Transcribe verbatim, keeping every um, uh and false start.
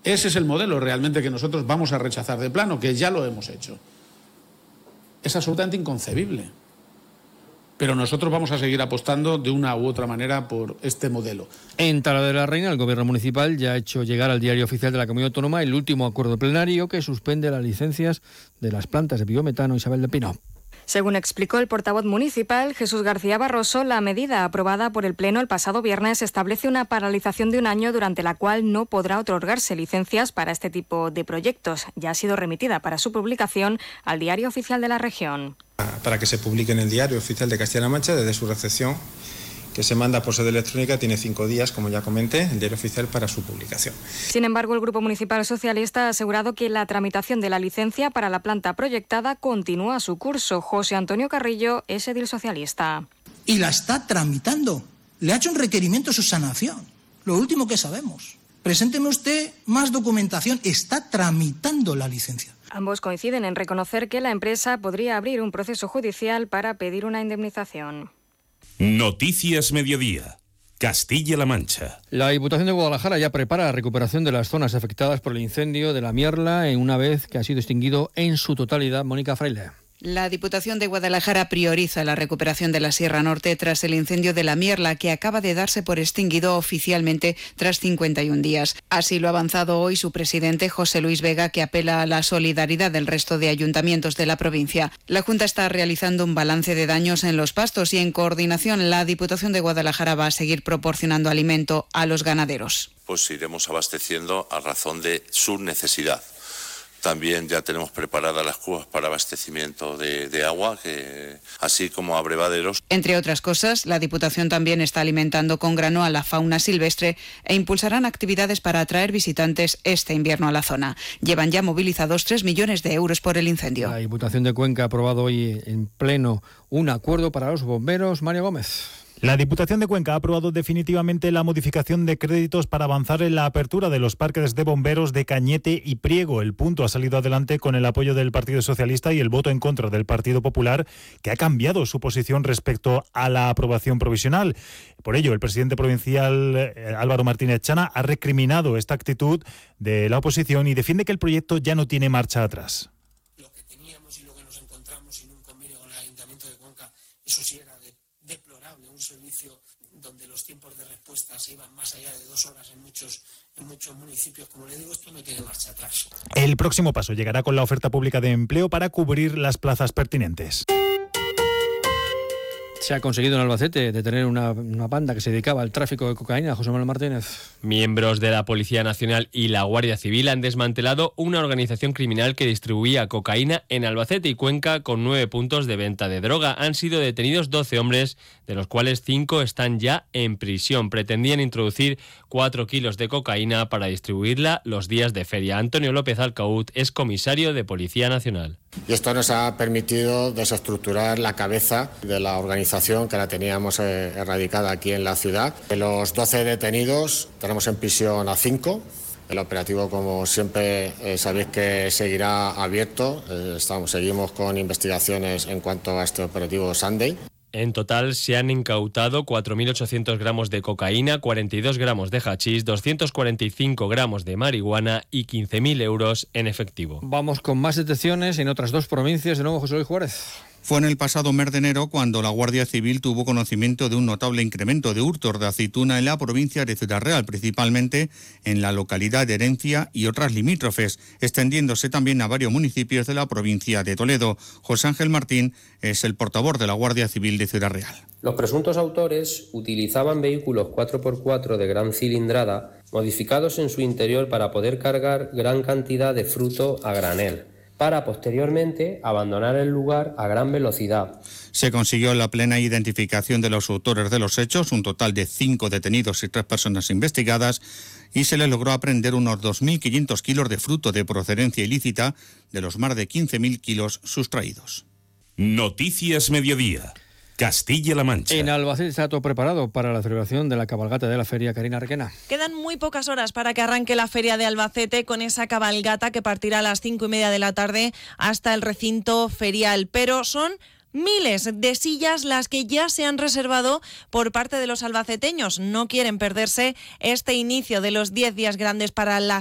Ese es el modelo realmente que nosotros vamos a rechazar de plano, que ya lo hemos hecho. Es absolutamente inconcebible. Pero nosotros vamos a seguir apostando de una u otra manera por este modelo. En Talavera de la Reina, el Gobierno municipal ya ha hecho llegar al Diario Oficial de la Comunidad Autónoma el último acuerdo plenario que suspende las licencias de las plantas de biometano Isabel de Pino. Según explicó el portavoz municipal, Jesús García Barroso, la medida aprobada por el Pleno el pasado viernes establece una paralización de un año durante la cual no podrá otorgarse licencias para este tipo de proyectos. Ya ha sido remitida para su publicación al Diario Oficial de la Región. Para que se publique en el Diario Oficial de Castilla-La Mancha desde su recepción, que se manda por sede electrónica, tiene cinco días, como ya comenté, el Diario Oficial para su publicación. Sin embargo, el Grupo Municipal Socialista ha asegurado que la tramitación de la licencia para la planta proyectada continúa su curso. José Antonio Carrillo es edil socialista. Y la está tramitando. Le ha hecho un requerimiento de subsanación. Lo último que sabemos. Presénteme usted más documentación. Está tramitando la licencia. Ambos coinciden en reconocer que la empresa podría abrir un proceso judicial para pedir una indemnización. Noticias Mediodía. Castilla-La Mancha. La Diputación de Guadalajara ya prepara la recuperación de las zonas afectadas por el incendio de la Mierla en una vez que ha sido extinguido en su totalidad. Mónica Fraile. La Diputación de Guadalajara prioriza la recuperación de la Sierra Norte tras el incendio de la Mierla, que acaba de darse por extinguido oficialmente tras cincuenta y un días. Así lo ha avanzado hoy su presidente, José Luis Vega, que apela a la solidaridad del resto de ayuntamientos de la provincia. La Junta está realizando un balance de daños en los pastos y, en coordinación, la Diputación de Guadalajara va a seguir proporcionando alimento a los ganaderos. Pues iremos abasteciendo a razón de su necesidad. También ya tenemos preparadas las cubas para abastecimiento de, de agua, que, así como abrevaderos. Entre otras cosas, la Diputación también está alimentando con grano a la fauna silvestre e impulsarán actividades para atraer visitantes este invierno a la zona. Llevan ya movilizados tres millones de euros por el incendio. La Diputación de Cuenca ha aprobado hoy en pleno un acuerdo para los bomberos. Mario Gómez. La Diputación de Cuenca ha aprobado definitivamente la modificación de créditos para avanzar en la apertura de los parques de bomberos de Cañete y Priego. El punto ha salido adelante con el apoyo del Partido Socialista y el voto en contra del Partido Popular, que ha cambiado su posición respecto a la aprobación provisional. Por ello, el presidente provincial Álvaro Martínez Chana ha recriminado esta actitud de la oposición y defiende que el proyecto ya no tiene marcha atrás. Lo que teníamos y lo que nos encontramos sin un convenio con el Ayuntamiento de Cuenca, eso sí era de deplorable, un servicio donde los tiempos de respuesta se iban más allá de dos horas en muchos, en muchos municipios. Como le digo, esto no tiene marcha atrás. El próximo paso llegará con la oferta pública de empleo para cubrir las plazas pertinentes. Se ha conseguido en Albacete detener una, una banda que se dedicaba al tráfico de cocaína. José Manuel Martínez. Miembros de la Policía Nacional y la Guardia Civil han desmantelado una organización criminal que distribuía cocaína en Albacete y Cuenca con nueve puntos de venta de droga. Han sido detenidos doce hombres, de los cuales cinco están ya en prisión. Pretendían introducir cuatro kilos de cocaína para distribuirla los días de feria. Antonio López Alcaud es comisario de Policía Nacional. Y esto nos ha permitido desestructurar la cabeza de la organización que la teníamos eh, erradicada aquí en la ciudad. De los doce detenidos tenemos en prisión a cinco. El operativo, como siempre, eh, sabéis que seguirá abierto. Eh, estamos, seguimos con investigaciones en cuanto a este operativo Sunday. En total se han incautado cuatro mil ochocientos gramos de cocaína, cuarenta y dos gramos de hachís, doscientos cuarenta y cinco gramos de marihuana y quince mil euros en efectivo. Vamos con más detenciones en otras dos provincias. De nuevo, José Luis Juárez. Fue en el pasado mes de enero cuando la Guardia Civil tuvo conocimiento de un notable incremento de hurtos de aceituna en la provincia de Ciudad Real, principalmente en la localidad de Herencia y otras limítrofes, extendiéndose también a varios municipios de la provincia de Toledo. José Ángel Martín es el portavoz de la Guardia Civil de Ciudad Real. Los presuntos autores utilizaban vehículos cuatro por cuatro de gran cilindrada, modificados en su interior para poder cargar gran cantidad de fruto a granel, para posteriormente abandonar el lugar a gran velocidad. Se consiguió la plena identificación de los autores de los hechos, un total de cinco detenidos y tres personas investigadas, y se les logró apreender unos dos mil quinientos kilos de fruto de procedencia ilícita de los más de quince mil kilos sustraídos. Noticias Mediodía. Castilla-La Mancha. En Albacete está todo preparado para la celebración de la cabalgata de la feria. Karina Requena. Quedan muy pocas horas para que arranque la feria de Albacete con esa cabalgata que partirá a las cinco y media de la tarde hasta el recinto ferial. Pero son miles de sillas las que ya se han reservado por parte de los albaceteños. No quieren perderse este inicio de los diez días grandes para la